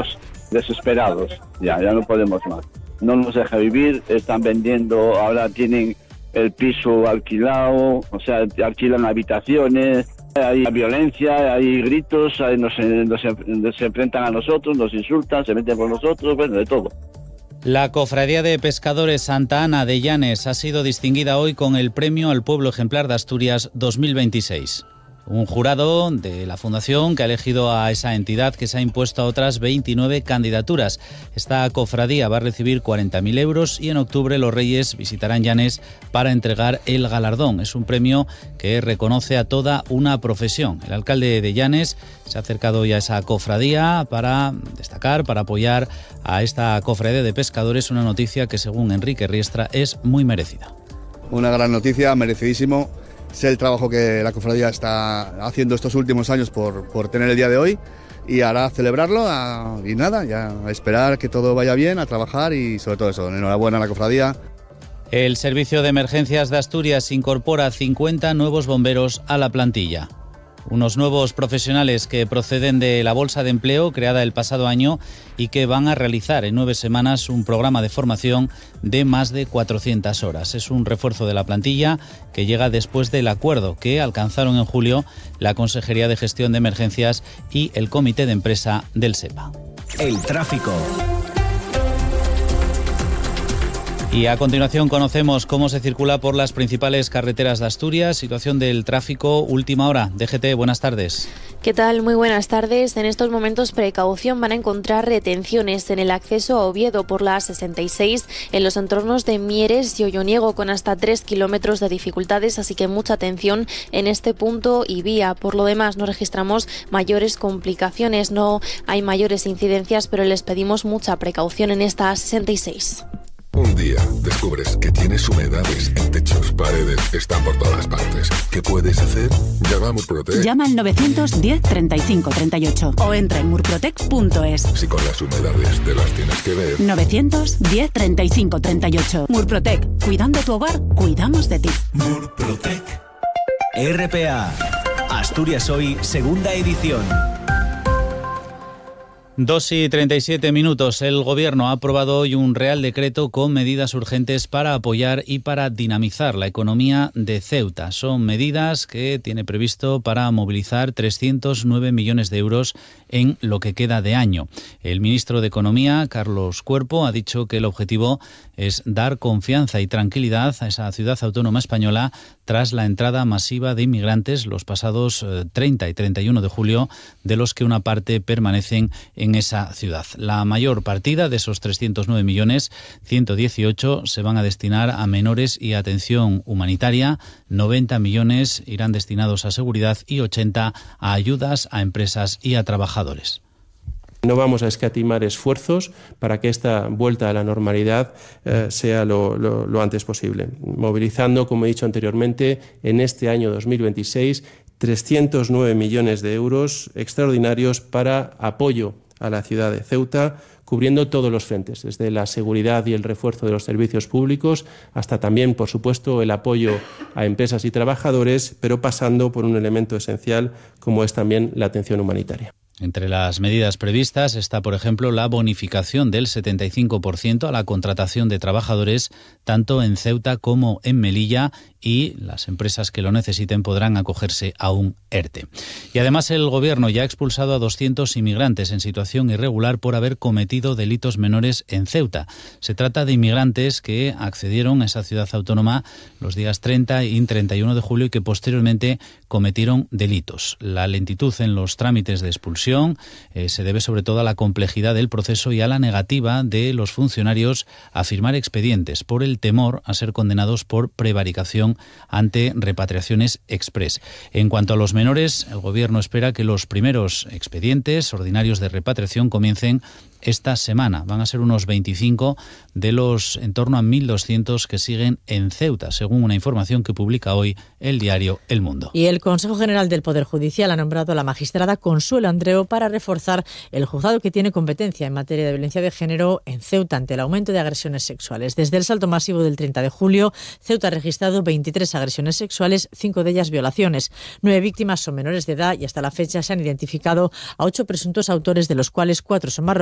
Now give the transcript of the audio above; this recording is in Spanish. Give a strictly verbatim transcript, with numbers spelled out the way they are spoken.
estamos desesperados, ya, ya no podemos más. No nos deja vivir, están vendiendo, ahora tienen el piso alquilado, o sea, alquilan habitaciones, hay violencia, hay gritos, hay, nos, nos, nos enfrentan a nosotros, nos insultan, se meten con nosotros, bueno, de todo. La Cofradía de Pescadores Santa Ana de Llanes ha sido distinguida hoy con el Premio al Pueblo Ejemplar de Asturias dos mil veintiséis. Un jurado de la Fundación que ha elegido a esa entidad que se ha impuesto a otras veintinueve candidaturas. Esta cofradía va a recibir cuarenta mil euros y en octubre los Reyes visitarán Llanes para entregar el galardón. Es un premio que reconoce a toda una profesión. El alcalde de Llanes se ha acercado hoy a esa cofradía para destacar, para apoyar a esta cofradía de pescadores, una noticia que según Enrique Riestra es muy merecida. Una gran noticia, merecidísimo. Sé el trabajo que la cofradía está haciendo estos últimos años por, por tener el día de hoy y ahora celebrarlo a, y nada, ya a esperar que todo vaya bien, a trabajar y sobre todo eso, enhorabuena a la cofradía. El Servicio de Emergencias de Asturias incorpora cincuenta nuevos bomberos a la plantilla. Unos nuevos profesionales que proceden de la Bolsa de Empleo creada el pasado año y que van a realizar en nueve semanas un programa de formación de más de cuatrocientas horas. Es un refuerzo de la plantilla que llega después del acuerdo que alcanzaron en julio la Consejería de Gestión de Emergencias y el Comité de Empresa del SEPA. El tráfico. Y a continuación conocemos cómo se circula por las principales carreteras de Asturias. Situación del tráfico, última hora. D G T, buenas tardes. ¿Qué tal? Muy buenas tardes. En estos momentos, precaución, van a encontrar retenciones en el acceso a Oviedo por la A sesenta y seis, en los entornos de Mieres y Olloniego, con hasta tres kilómetros de dificultades, así que mucha atención en este punto y vía. Por lo demás, no registramos mayores complicaciones, no hay mayores incidencias, pero les pedimos mucha precaución en esta A sesenta y seis. Un día descubres que tienes humedades en techos, paredes, están por todas partes. ¿Qué puedes hacer? Llama a Murprotec. Llama al novecientos diez treinta y cinco treinta y ocho o entra en murprotec punto es. Si con las humedades te las tienes que ver. novecientos diez treinta y cinco treinta y ocho. Murprotec. Cuidando tu hogar, cuidamos de ti. Murprotec. R P A. Asturias Hoy, segunda edición. Dos y treinta y siete minutos. El Gobierno ha aprobado hoy un Real Decreto con medidas urgentes para apoyar y para dinamizar la economía de Ceuta. Son medidas que tiene previsto para movilizar trescientos nueve millones de euros en lo que queda de año. El ministro de Economía, Carlos Cuerpo, ha dicho que el objetivo es dar confianza y tranquilidad a esa ciudad autónoma española tras la entrada masiva de inmigrantes los pasados treinta y treinta y uno de julio, de los que una parte permanecen en esa ciudad. La mayor partida de esos trescientos nueve millones, ciento dieciocho, se van a destinar a menores y atención humanitaria, noventa millones irán destinados a seguridad y ochenta a ayudas a empresas y a trabajadores. No vamos a escatimar esfuerzos para que esta vuelta a la normalidad eh, sea lo, lo, lo antes posible, movilizando, como he dicho anteriormente, en este año dos mil veintiséis trescientos nueve millones de euros extraordinarios para apoyo a la ciudad de Ceuta, cubriendo todos los frentes, desde la seguridad y el refuerzo de los servicios públicos hasta también, por supuesto, el apoyo a empresas y trabajadores, pero pasando por un elemento esencial como es también la atención humanitaria. Entre las medidas previstas está, por ejemplo, la bonificación del setenta y cinco por ciento a la contratación de trabajadores tanto en Ceuta como en Melilla, y las empresas que lo necesiten podrán acogerse a un ERTE. Y además el Gobierno ya ha expulsado a doscientos inmigrantes en situación irregular por haber cometido delitos menores en Ceuta. Se trata de inmigrantes que accedieron a esa ciudad autónoma los días treinta y treinta y uno de julio y que posteriormente cometieron delitos. La lentitud en los trámites de expulsión eh, se debe sobre todo a la complejidad del proceso y a la negativa de los funcionarios a firmar expedientes por el temor a ser condenados por prevaricación ante repatriaciones express. En cuanto a los menores, el Gobierno espera que los primeros expedientes ordinarios de repatriación comiencen esta semana. Van a ser unos veinticinco de los en torno a mil doscientos que siguen en Ceuta, según una información que publica hoy el diario El Mundo. Y el Consejo General del Poder Judicial ha nombrado a la magistrada Consuelo Andreu para reforzar el juzgado que tiene competencia en materia de violencia de género en Ceuta ante el aumento de agresiones sexuales. Desde el salto masivo del treinta de julio, Ceuta ha registrado veintitrés agresiones sexuales, cinco de ellas violaciones. Nueve víctimas son menores de edad y hasta la fecha se han identificado a ocho presuntos autores, de los cuales cuatro son marroquíes